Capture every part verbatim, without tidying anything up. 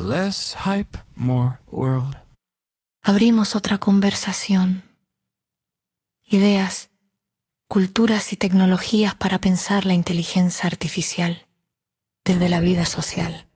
Less hype, more world. Abrimos otra conversación. Ideas, culturas y tecnologías para pensar la inteligencia artificial desde la vida social.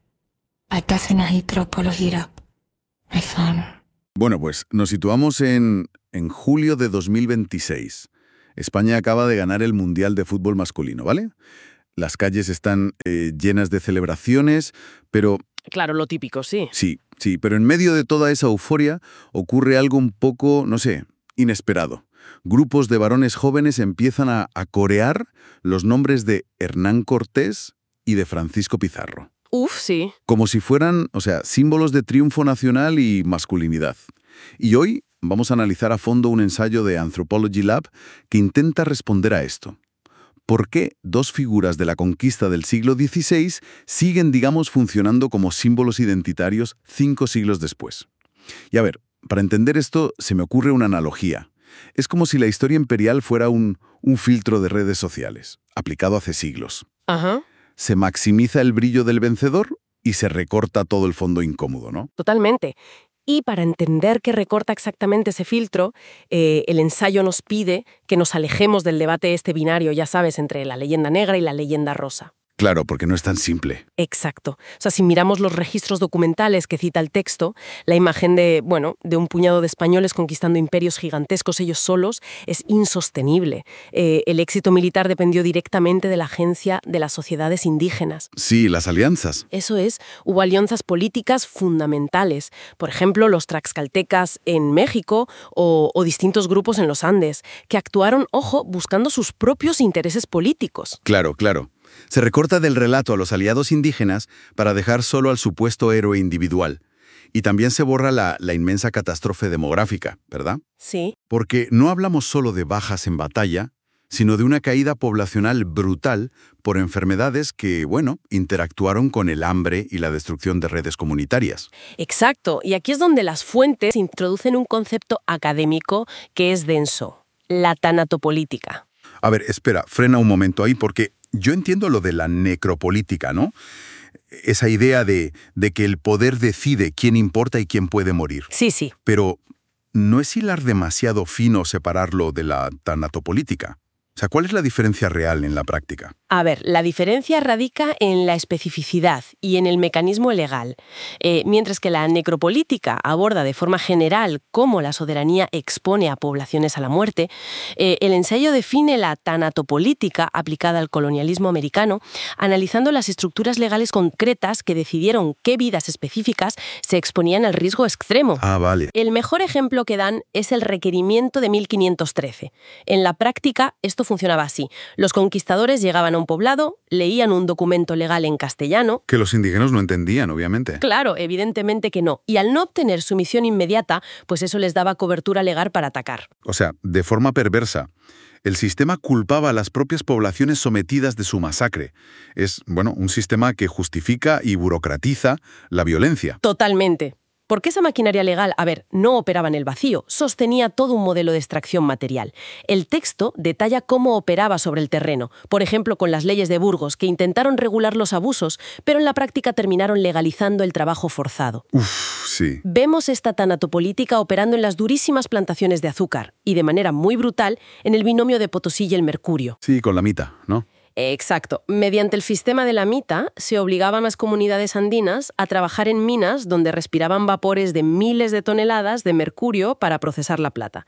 Bueno, pues nos situamos en, en julio de dos mil veintiséis. España acaba de ganar el Mundial de Fútbol Masculino, ¿vale? Las calles están eh, llenas de celebraciones, pero... Claro, lo típico, sí. Sí, sí, pero en medio de toda esa euforia ocurre algo un poco, no sé, inesperado. Grupos de varones jóvenes empiezan a, a corear los nombres de Hernán Cortés y de Francisco Pizarro. Uf, sí. Como si fueran, o sea, símbolos de triunfo nacional y masculinidad. Y hoy vamos a analizar a fondo un ensayo de Anthropology Lab que intenta responder a esto. ¿Por qué dos figuras de la conquista del siglo dieciséis siguen, digamos, funcionando como símbolos identitarios cinco siglos después? Y a ver, para entender esto se me ocurre una analogía. Es como si la historia imperial fuera un, un filtro de redes sociales, aplicado hace siglos. Ajá. Se maximiza el brillo del vencedor y se recorta todo el fondo incómodo, ¿no? Totalmente. Y para entender qué recorta exactamente ese filtro, eh, el ensayo nos pide que nos alejemos del debate este binario, ya sabes, entre la leyenda negra y la leyenda rosa. Claro, porque no es tan simple. Exacto. O sea, si miramos los registros documentales que cita el texto, la imagen de, bueno, de un puñado de españoles conquistando imperios gigantescos ellos solos es insostenible. Eh, el éxito militar dependió directamente de la agencia de las sociedades indígenas. Sí, las alianzas. Eso es, hubo alianzas políticas fundamentales. Por ejemplo, los tlaxcaltecas en México o, o distintos grupos en los Andes, que actuaron, ojo, buscando sus propios intereses políticos. Claro, claro. Se recorta del relato a los aliados indígenas para dejar solo al supuesto héroe individual. Y también se borra la, la inmensa catástrofe demográfica, ¿verdad? Sí. Porque no hablamos solo de bajas en batalla, sino de una caída poblacional brutal por enfermedades que, bueno, interactuaron con el hambre y la destrucción de redes comunitarias. Exacto. Y aquí es donde las fuentes introducen un concepto académico que es denso, la tanatopolítica. A ver, espera, frena un momento ahí porque... Yo entiendo lo de la necropolítica, ¿no? Esa idea de, de que el poder decide quién importa y quién puede morir. Sí, sí. Pero ¿no es hilar demasiado fino separarlo de la tanatopolítica? O sea, ¿cuál es la diferencia real en la práctica? A ver, la diferencia radica en la especificidad y en el mecanismo legal. Eh, mientras que la necropolítica aborda de forma general cómo la soberanía expone a poblaciones a la muerte, eh, el ensayo define la tanatopolítica aplicada al colonialismo americano, analizando las estructuras legales concretas que decidieron qué vidas específicas se exponían al riesgo extremo. Ah, vale. El mejor ejemplo que dan es el requerimiento de mil quinientos trece. En la práctica, esto funcionaba así. Los conquistadores llegaban a un poblado, leían un documento legal en castellano. Que los indígenas no entendían, obviamente. Claro, evidentemente que no. Y al no obtener sumisión inmediata, pues eso les daba cobertura legal para atacar. O sea, de forma perversa. El sistema culpaba a las propias poblaciones sometidas de su masacre. Es, bueno, un sistema que justifica y burocratiza la violencia. Totalmente. Porque esa maquinaria legal, a ver, no operaba en el vacío, sostenía todo un modelo de extracción material. El texto detalla cómo operaba sobre el terreno, por ejemplo con las leyes de Burgos, que intentaron regular los abusos, pero en la práctica terminaron legalizando el trabajo forzado. Uf, sí. Vemos esta tanatopolítica operando en las durísimas plantaciones de azúcar, y de manera muy brutal en el binomio de Potosí y el Mercurio. Sí, con la mita, ¿no? Exacto. Mediante el sistema de la mita, se obligaban a las comunidades andinas a trabajar en minas donde respiraban vapores de miles de toneladas de mercurio para procesar la plata.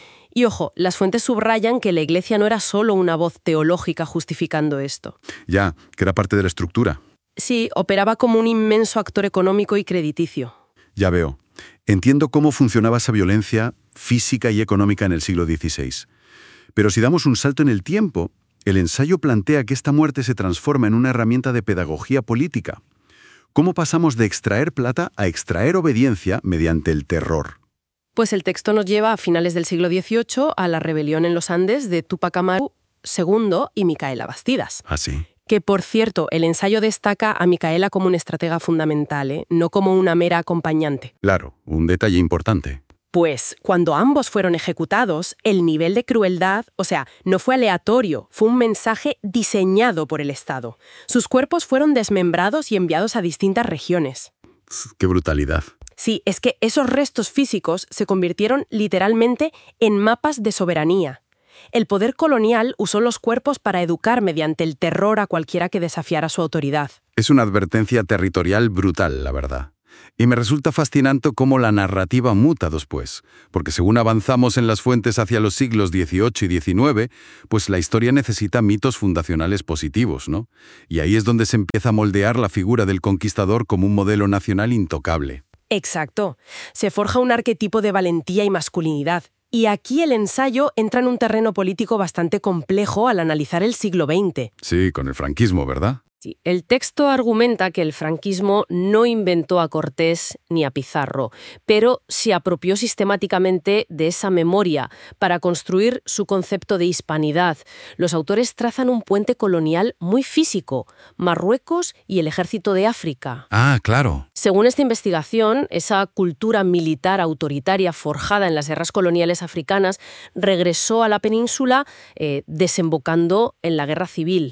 Y ojo, las fuentes subrayan que la Iglesia no era solo una voz teológica justificando esto. Ya, que era parte de la estructura. Sí, operaba como un inmenso actor económico y crediticio. Ya veo. Entiendo cómo funcionaba esa violencia física y económica en el siglo dieciséis. Pero si damos un salto en el tiempo, el ensayo plantea que esta muerte se transforma en una herramienta de pedagogía política. ¿Cómo pasamos de extraer plata a extraer obediencia mediante el terror? Pues el texto nos lleva a finales del siglo dieciocho a la rebelión en los Andes de Túpac Amaru segundo y Micaela Bastidas. ¿Ah, sí? Que, por cierto, el ensayo destaca a Micaela como una estratega fundamental, ¿eh? No como una mera acompañante. Claro, un detalle importante. Pues, cuando ambos fueron ejecutados, el nivel de crueldad, o sea, no fue aleatorio, fue un mensaje diseñado por el Estado. Sus cuerpos fueron desmembrados y enviados a distintas regiones. ¡Qué brutalidad! Sí, es que esos restos físicos se convirtieron literalmente en mapas de soberanía. El poder colonial usó los cuerpos para educar mediante el terror a cualquiera que desafiara su autoridad. Es una advertencia territorial brutal, la verdad. Y me resulta fascinante cómo la narrativa muta después, porque según avanzamos en las fuentes hacia los siglos dieciocho y diecinueve, pues la historia necesita mitos fundacionales positivos, ¿no? Y ahí es donde se empieza a moldear la figura del conquistador como un modelo nacional intocable. Exacto. Se forja un arquetipo de valentía y masculinidad. Y aquí el ensayo entra en un terreno político bastante complejo al analizar el siglo veinte. Sí, con el franquismo, ¿verdad? Sí, el texto argumenta que el franquismo no inventó a Cortés ni a Pizarro, pero se apropió sistemáticamente de esa memoria para construir su concepto de hispanidad. Los autores trazan un puente colonial muy físico, Marruecos y el ejército de África. Ah, claro. Según esta investigación, esa cultura militar autoritaria forjada en las guerras coloniales africanas regresó a la península eh, desembocando en la guerra civil.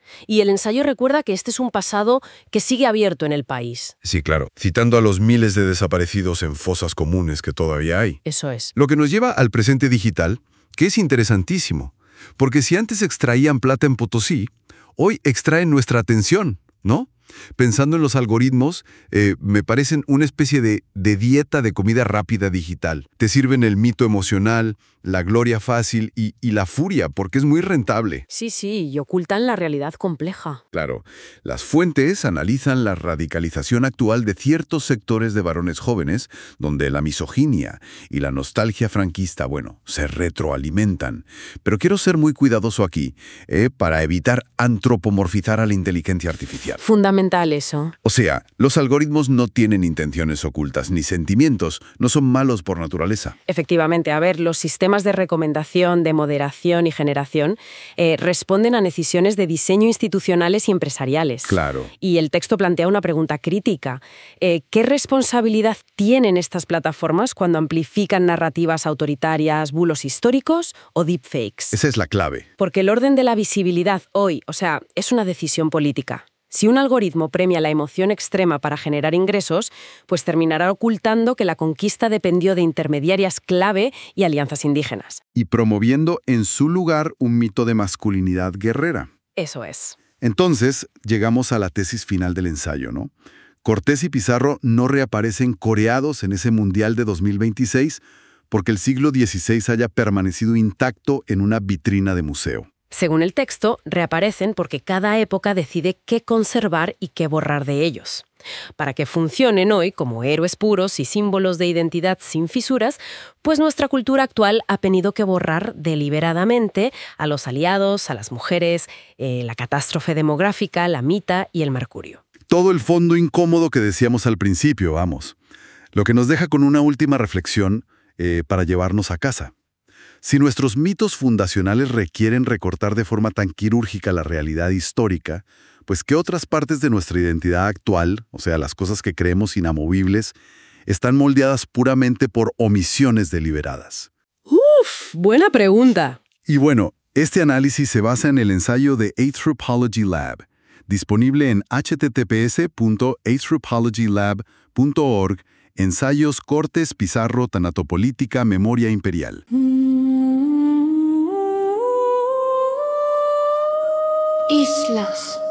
Y el ensayo recuerda que este es un pasado que sigue abierto en el país. Sí, claro, citando a los miles de desaparecidos en fosas comunes que todavía hay. Eso es. Lo que nos lleva al presente digital, que es interesantísimo, porque si antes extraían plata en Potosí, hoy extraen nuestra atención, ¿no? Pensando en los algoritmos, eh, me parecen una especie de, de dieta de comida rápida digital. Te sirven el mito emocional, la gloria fácil y, y la furia, porque es muy rentable. Sí, sí, y ocultan la realidad compleja. Claro, las fuentes analizan la radicalización actual de ciertos sectores de varones jóvenes, donde la misoginia y la nostalgia franquista, bueno, se retroalimentan. Pero quiero ser muy cuidadoso aquí, eh, para evitar antropomorfizar a la inteligencia artificial. Fundamental eso. O sea, los algoritmos no tienen intenciones ocultas ni sentimientos, no son malos por naturaleza. Efectivamente, a ver, los sistemas de recomendación, de moderación y generación eh, responden a decisiones de diseño institucionales y empresariales. Claro. Y el texto plantea una pregunta crítica. Eh, ¿Qué responsabilidad tienen estas plataformas cuando amplifican narrativas autoritarias, bulos históricos o deepfakes? Esa es la clave. Porque el orden de la visibilidad hoy, o sea, es una decisión política. Si un algoritmo premia la emoción extrema para generar ingresos, pues terminará ocultando que la conquista dependió de intermediarias clave y alianzas indígenas. Y promoviendo en su lugar un mito de masculinidad guerrera. Eso es. Entonces, llegamos a la tesis final del ensayo, ¿no? Cortés y Pizarro no reaparecen coreados en ese Mundial de dos mil veintiséis porque el siglo dieciséis haya permanecido intacto en una vitrina de museo. Según el texto, reaparecen porque cada época decide qué conservar y qué borrar de ellos. Para que funcionen hoy como héroes puros y símbolos de identidad sin fisuras, pues nuestra cultura actual ha tenido que borrar deliberadamente a los aliados, a las mujeres, eh, la catástrofe demográfica, la mita y el mercurio. Todo el fondo incómodo que decíamos al principio, vamos. Lo que nos deja con una última reflexión eh, para llevarnos a casa. Si nuestros mitos fundacionales requieren recortar de forma tan quirúrgica la realidad histórica, pues ¿qué otras partes de nuestra identidad actual, o sea, las cosas que creemos inamovibles, están moldeadas puramente por omisiones deliberadas? ¡Uf! Buena pregunta. Y bueno, este análisis se basa en el ensayo de Anthropology Lab, disponible en h t t p s punto anthropology lab punto org, ensayos Cortés, Pizarro, Tanatopolítica, Memoria Imperial. Islas.